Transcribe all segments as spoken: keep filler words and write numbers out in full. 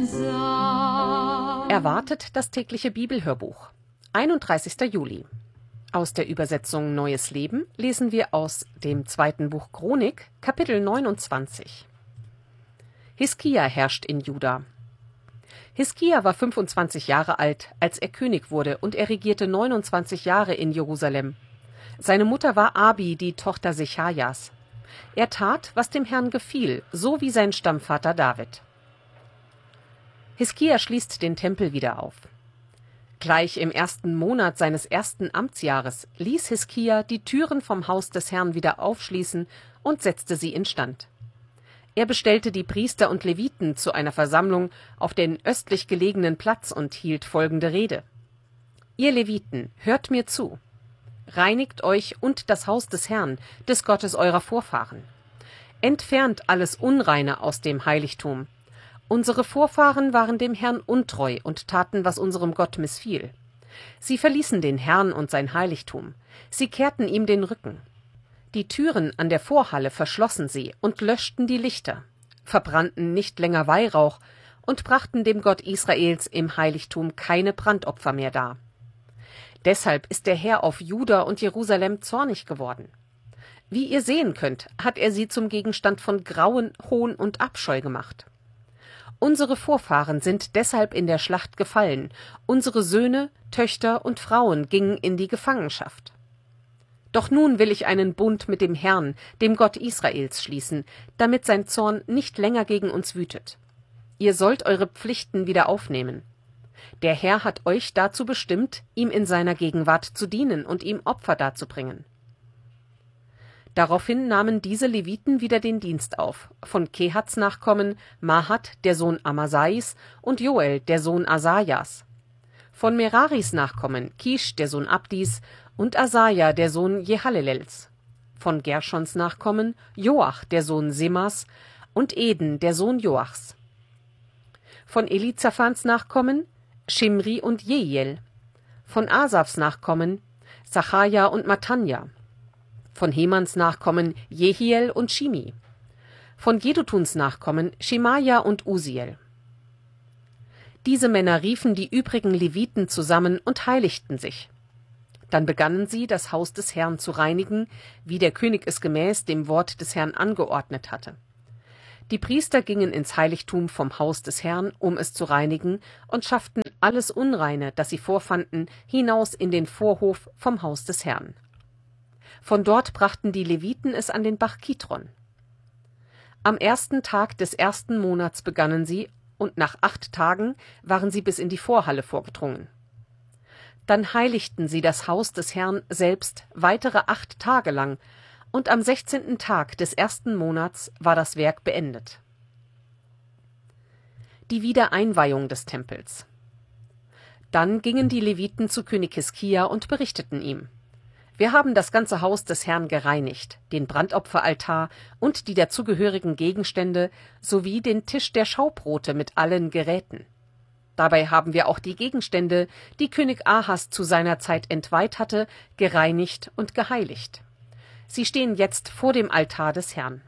Erwartet das tägliche Bibelhörbuch. einunddreißigster Juli. Aus der Übersetzung Neues Leben lesen wir aus dem zweiten Buch Chronik, Kapitel neunundzwanzig. Hiskia herrscht in Juda. Hiskia war fünfundzwanzig Jahre alt, als er König wurde, und er regierte neunundzwanzig Jahre in Jerusalem. Seine Mutter war Abi, die Tochter Sechajas. Er tat, was dem Herrn gefiel, so wie sein Stammvater David. Hiskia schließt den Tempel wieder auf. Gleich im ersten Monat seines ersten Amtsjahres ließ Hiskia die Türen vom Haus des Herrn wieder aufschließen und setzte sie instand. Er bestellte die Priester und Leviten zu einer Versammlung auf den östlich gelegenen Platz und hielt folgende Rede: Ihr Leviten, hört mir zu. Reinigt euch und das Haus des Herrn, des Gottes eurer Vorfahren. Entfernt alles Unreine aus dem Heiligtum. Unsere Vorfahren waren dem Herrn untreu und taten, was unserem Gott missfiel. Sie verließen den Herrn und sein Heiligtum. Sie kehrten ihm den Rücken. Die Türen an der Vorhalle verschlossen sie und löschten die Lichter, verbrannten nicht länger Weihrauch und brachten dem Gott Israels im Heiligtum keine Brandopfer mehr dar. Deshalb ist der Herr auf Juda und Jerusalem zornig geworden. Wie ihr sehen könnt, hat er sie zum Gegenstand von Grauen, Hohn und Abscheu gemacht. Unsere Vorfahren sind deshalb in der Schlacht gefallen, unsere Söhne, Töchter und Frauen gingen in die Gefangenschaft. Doch nun will ich einen Bund mit dem Herrn, dem Gott Israels, schließen, damit sein Zorn nicht länger gegen uns wütet. Ihr sollt eure Pflichten wieder aufnehmen. Der Herr hat euch dazu bestimmt, ihm in seiner Gegenwart zu dienen und ihm Opfer darzubringen. Daraufhin nahmen diese Leviten wieder den Dienst auf, von Kehats Nachkommen Mahat, der Sohn Amasais, und Joel, der Sohn Asajas. Von Meraris Nachkommen Kisch, der Sohn Abdis, und Asaja, der Sohn Jehalelels. Von Gerschons Nachkommen Joach, der Sohn Simas, und Eden, der Sohn Joachs. Von Elizaphans Nachkommen Schimri und Jehiel. Von Asafs Nachkommen Sachaja und Matanja. Von Hemans Nachkommen Jehiel und Shimi. Von Jedutuns Nachkommen Schemaja und Usiel. Diese Männer riefen die übrigen Leviten zusammen und heiligten sich. Dann begannen sie, das Haus des Herrn zu reinigen, wie der König es gemäß dem Wort des Herrn angeordnet hatte. Die Priester gingen ins Heiligtum vom Haus des Herrn, um es zu reinigen, und schafften alles Unreine, das sie vorfanden, hinaus in den Vorhof vom Haus des Herrn. Von dort brachten die Leviten es an den Bach Kidron. Am ersten Tag des ersten Monats begannen sie, und nach acht Tagen waren sie bis in die Vorhalle vorgedrungen. Dann heiligten sie das Haus des Herrn selbst weitere acht Tage lang, und am sechzehnten Tag des ersten Monats war das Werk beendet. Die Wiedereinweihung des Tempels. Dann gingen die Leviten zu König Hiskia und berichteten ihm: Wir haben das ganze Haus des Herrn gereinigt, den Brandopferaltar und die dazugehörigen Gegenstände sowie den Tisch der Schaubrote mit allen Geräten. Dabei haben wir auch die Gegenstände, die König Ahas zu seiner Zeit entweiht hatte, gereinigt und geheiligt. Sie stehen jetzt vor dem Altar des Herrn.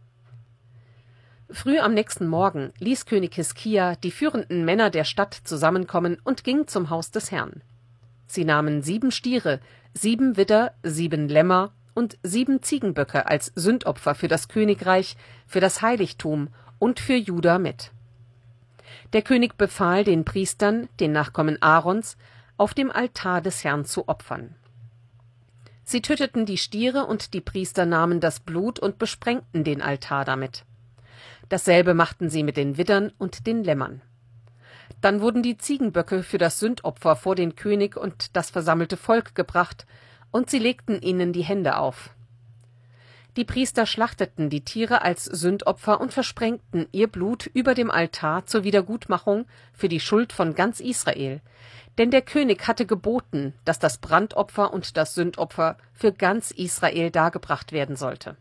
Früh am nächsten Morgen ließ König Hiskia die führenden Männer der Stadt zusammenkommen und ging zum Haus des Herrn. Sie nahmen sieben Stiere, sieben Widder, sieben Lämmer und sieben Ziegenböcke als Sündopfer für das Königreich, für das Heiligtum und für Juda mit. Der König befahl den Priestern, den Nachkommen Aarons, auf dem Altar des Herrn zu opfern. Sie töteten die Stiere und die Priester nahmen das Blut und besprengten den Altar damit. Dasselbe machten sie mit den Widdern und den Lämmern. Dann wurden die Ziegenböcke für das Sündopfer vor den König und das versammelte Volk gebracht, und sie legten ihnen die Hände auf. Die Priester schlachteten die Tiere als Sündopfer und versprengten ihr Blut über dem Altar zur Wiedergutmachung für die Schuld von ganz Israel, denn der König hatte geboten, dass das Brandopfer und das Sündopfer für ganz Israel dargebracht werden sollte.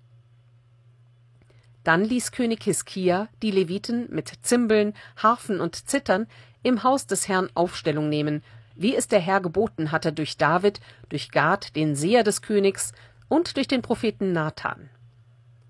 Dann ließ König Hiskia die Leviten mit Zimbeln, Harfen und Zithern im Haus des Herrn Aufstellung nehmen, wie es der Herr geboten hatte durch David, durch Gad, den Seher des Königs, und durch den Propheten Nathan.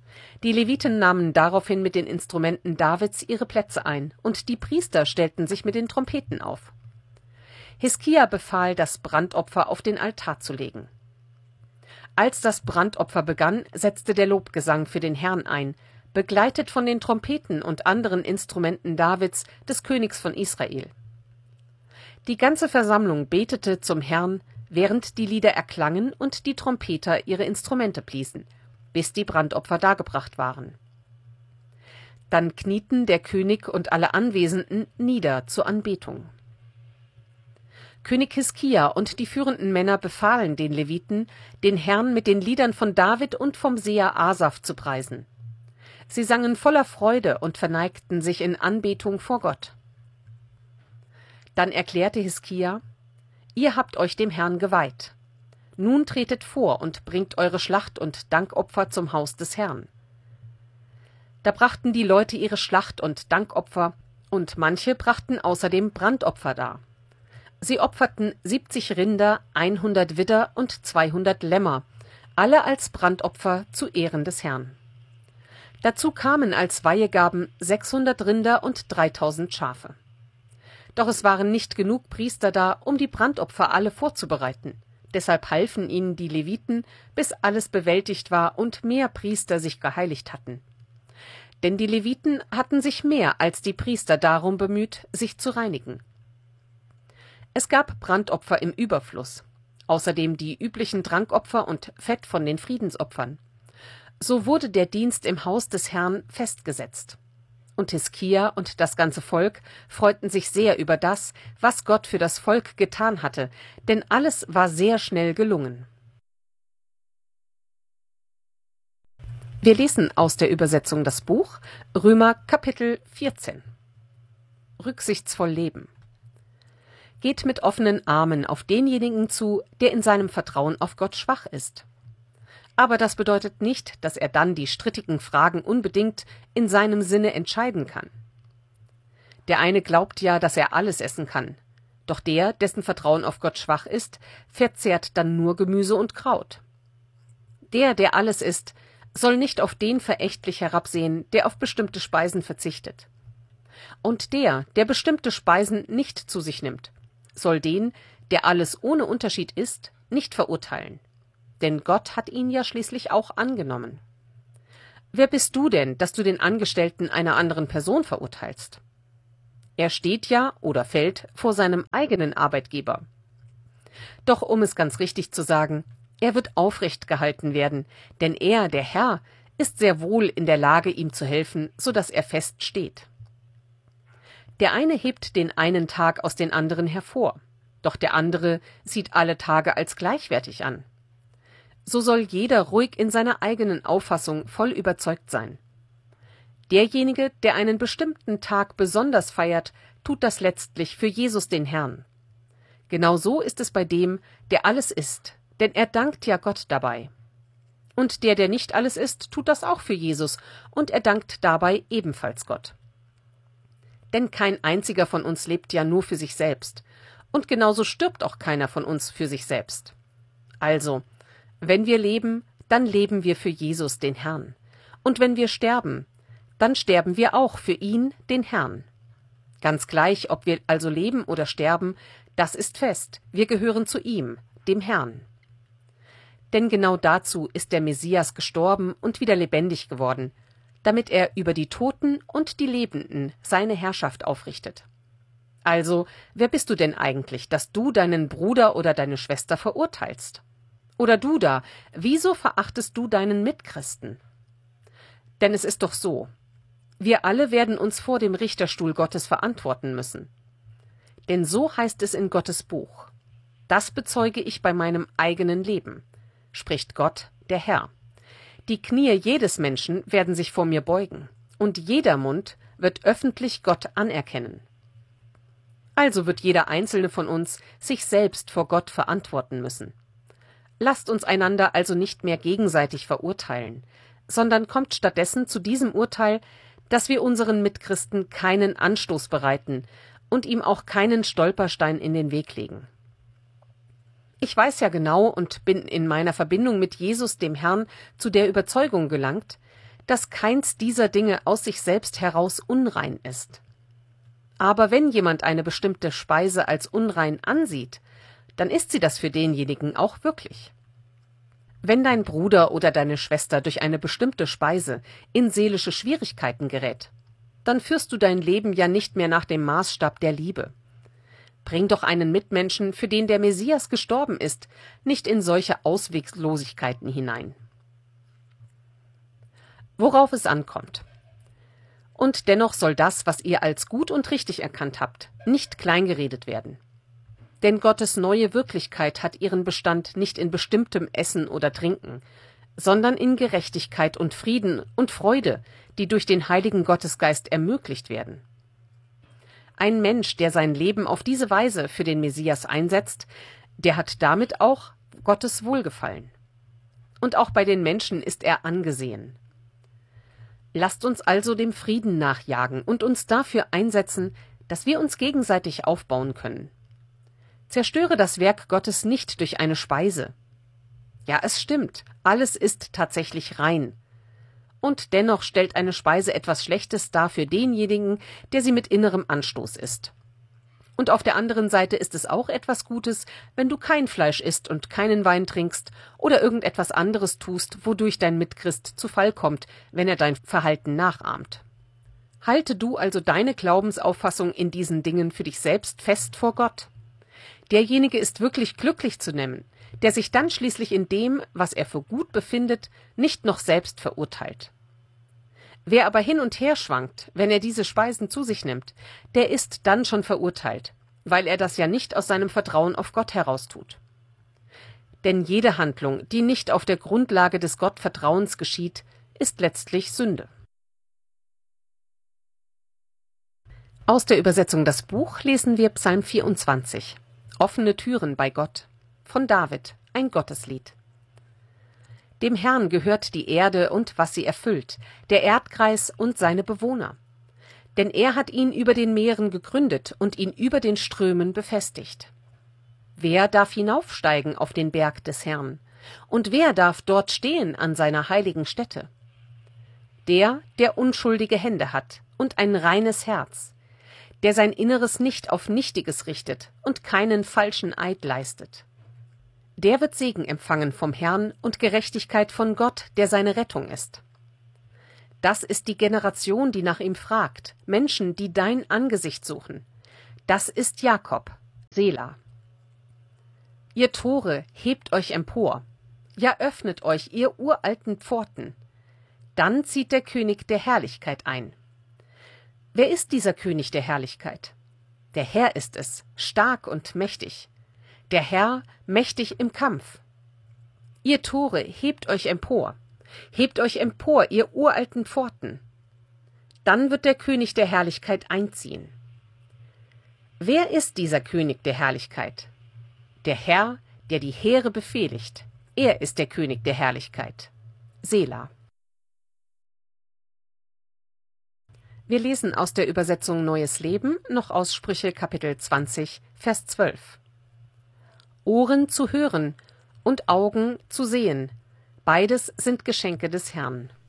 Die Leviten nahmen daraufhin mit den Instrumenten Davids ihre Plätze ein, und die Priester stellten sich mit den Trompeten auf. Hiskia befahl, das Brandopfer auf den Altar zu legen. Als das Brandopfer begann, setzte der Lobgesang für den Herrn ein, begleitet von den Trompeten und anderen Instrumenten Davids, des Königs von Israel. Die ganze Versammlung betete zum Herrn, während die Lieder erklangen und die Trompeter ihre Instrumente bliesen, bis die Brandopfer dargebracht waren. Dann knieten der König und alle Anwesenden nieder zur Anbetung. König Hiskia und die führenden Männer befahlen den Leviten, den Herrn mit den Liedern von David und vom Seher Asaf zu preisen. Sie sangen voller Freude und verneigten sich in Anbetung vor Gott. Dann erklärte Hiskia: Ihr habt euch dem Herrn geweiht. Nun tretet vor und bringt eure Schlacht- und Dankopfer zum Haus des Herrn. Da brachten die Leute ihre Schlacht- und Dankopfer, und manche brachten außerdem Brandopfer dar. Sie opferten siebzig Rinder, hundert Widder und zweihundert Lämmer, alle als Brandopfer zu Ehren des Herrn. Dazu kamen als Weihegaben sechshundert Rinder und dreitausend Schafe. Doch es waren nicht genug Priester da, um die Brandopfer alle vorzubereiten. Deshalb halfen ihnen die Leviten, bis alles bewältigt war und mehr Priester sich geheiligt hatten. Denn die Leviten hatten sich mehr als die Priester darum bemüht, sich zu reinigen. Es gab Brandopfer im Überfluss, außerdem die üblichen Trankopfer und Fett von den Friedensopfern. So wurde der Dienst im Haus des Herrn festgesetzt. Und Hiskia und das ganze Volk freuten sich sehr über das, was Gott für das Volk getan hatte, denn alles war sehr schnell gelungen. Wir lesen aus der Übersetzung das Buch Römer Kapitel vierzehn. Rücksichtsvoll leben. Geht mit offenen Armen auf denjenigen zu, der in seinem Vertrauen auf Gott schwach ist. Aber das bedeutet nicht, dass er dann die strittigen Fragen unbedingt in seinem Sinne entscheiden kann. Der eine glaubt ja, dass er alles essen kann, doch der, dessen Vertrauen auf Gott schwach ist, verzehrt dann nur Gemüse und Kraut. Der, der alles isst, soll nicht auf den verächtlich herabsehen, der auf bestimmte Speisen verzichtet. Und der, der bestimmte Speisen nicht zu sich nimmt, soll den, der alles ohne Unterschied isst, nicht verurteilen. Denn Gott hat ihn ja schließlich auch angenommen. Wer bist du denn, dass du den Angestellten einer anderen Person verurteilst? Er steht ja oder fällt vor seinem eigenen Arbeitgeber. Doch um es ganz richtig zu sagen, er wird aufrecht gehalten werden, denn er, der Herr, ist sehr wohl in der Lage, ihm zu helfen, so dass er fest steht. Der eine hebt den einen Tag aus den anderen hervor, doch der andere sieht alle Tage als gleichwertig an. So soll jeder ruhig in seiner eigenen Auffassung voll überzeugt sein. Derjenige, der einen bestimmten Tag besonders feiert, tut das letztlich für Jesus den Herrn. Genau so ist es bei dem, der alles isst, denn er dankt ja Gott dabei. Und der, der nicht alles isst, tut das auch für Jesus, und er dankt dabei ebenfalls Gott. Denn kein einziger von uns lebt ja nur für sich selbst, und genauso stirbt auch keiner von uns für sich selbst. Also, wenn wir leben, dann leben wir für Jesus, den Herrn. Und wenn wir sterben, dann sterben wir auch für ihn, den Herrn. Ganz gleich, ob wir also leben oder sterben, das ist fest, wir gehören zu ihm, dem Herrn. Denn genau dazu ist der Messias gestorben und wieder lebendig geworden, damit er über die Toten und die Lebenden seine Herrschaft aufrichtet. Also, wer bist du denn eigentlich, dass du deinen Bruder oder deine Schwester verurteilst? Oder du da, wieso verachtest du deinen Mitchristen? Denn es ist doch so, wir alle werden uns vor dem Richterstuhl Gottes verantworten müssen. Denn so heißt es in Gottes Buch: Das bezeuge ich bei meinem eigenen Leben, spricht Gott, der Herr. Die Knie jedes Menschen werden sich vor mir beugen, und jeder Mund wird öffentlich Gott anerkennen. Also wird jeder einzelne von uns sich selbst vor Gott verantworten müssen. Lasst uns einander also nicht mehr gegenseitig verurteilen, sondern kommt stattdessen zu diesem Urteil, dass wir unseren Mitchristen keinen Anstoß bereiten und ihm auch keinen Stolperstein in den Weg legen. Ich weiß ja genau und bin in meiner Verbindung mit Jesus, dem Herrn, zu der Überzeugung gelangt, dass keins dieser Dinge aus sich selbst heraus unrein ist. Aber wenn jemand eine bestimmte Speise als unrein ansieht, dann ist sie das für denjenigen auch wirklich. Wenn dein Bruder oder deine Schwester durch eine bestimmte Speise in seelische Schwierigkeiten gerät, dann führst du dein Leben ja nicht mehr nach dem Maßstab der Liebe. Bring doch einen Mitmenschen, für den der Messias gestorben ist, nicht in solche Ausweglosigkeiten hinein. Worauf es ankommt. Und dennoch soll das, was ihr als gut und richtig erkannt habt, nicht kleingeredet werden. Denn Gottes neue Wirklichkeit hat ihren Bestand nicht in bestimmtem Essen oder Trinken, sondern in Gerechtigkeit und Frieden und Freude, die durch den Heiligen Gottesgeist ermöglicht werden. Ein Mensch, der sein Leben auf diese Weise für den Messias einsetzt, der hat damit auch Gottes Wohlgefallen. Und auch bei den Menschen ist er angesehen. Lasst uns also dem Frieden nachjagen und uns dafür einsetzen, dass wir uns gegenseitig aufbauen können. Zerstöre das Werk Gottes nicht durch eine Speise. Ja, es stimmt, alles ist tatsächlich rein. Und dennoch stellt eine Speise etwas Schlechtes dar für denjenigen, der sie mit innerem Anstoß isst. Und auf der anderen Seite ist es auch etwas Gutes, wenn du kein Fleisch isst und keinen Wein trinkst oder irgendetwas anderes tust, wodurch dein Mitchrist zu Fall kommt, wenn er dein Verhalten nachahmt. Halte du also deine Glaubensauffassung in diesen Dingen für dich selbst fest vor Gott. Derjenige ist wirklich glücklich zu nennen, der sich dann schließlich in dem, was er für gut befindet, nicht noch selbst verurteilt. Wer aber hin und her schwankt, wenn er diese Speisen zu sich nimmt, der ist dann schon verurteilt, weil er das ja nicht aus seinem Vertrauen auf Gott heraus tut. Denn jede Handlung, die nicht auf der Grundlage des Gottvertrauens geschieht, ist letztlich Sünde. Aus der Übersetzung Das Buch lesen wir Psalm vierundzwanzig, Offene Türen bei Gott, von David, ein Gotteslied. Dem Herrn gehört die Erde und was sie erfüllt, der Erdkreis und seine Bewohner. Denn er hat ihn über den Meeren gegründet und ihn über den Strömen befestigt. Wer darf hinaufsteigen auf den Berg des Herrn? Und wer darf dort stehen an seiner heiligen Stätte? Der, der unschuldige Hände hat und ein reines Herz, der sein Inneres nicht auf Nichtiges richtet und keinen falschen Eid leistet. Der wird Segen empfangen vom Herrn und Gerechtigkeit von Gott, der seine Rettung ist. Das ist die Generation, die nach ihm fragt, Menschen, die dein Angesicht suchen. Das ist Jakob, Sela. Ihr Tore, hebt euch empor, ja öffnet euch, ihr uralten Pforten. Dann zieht der König der Herrlichkeit ein. Wer ist dieser König der Herrlichkeit? Der Herr ist es, stark und mächtig. Der Herr, mächtig im Kampf. Ihr Tore, hebt euch empor, hebt euch empor, ihr uralten Pforten. Dann wird der König der Herrlichkeit einziehen. Wer ist dieser König der Herrlichkeit? Der Herr, der die Heere befehligt. Er ist der König der Herrlichkeit. Sela. Wir lesen aus der Übersetzung Neues Leben noch aus Sprüche Kapitel zwanzig, Vers zwölf. Ohren zu hören und Augen zu sehen, beides sind Geschenke des Herrn.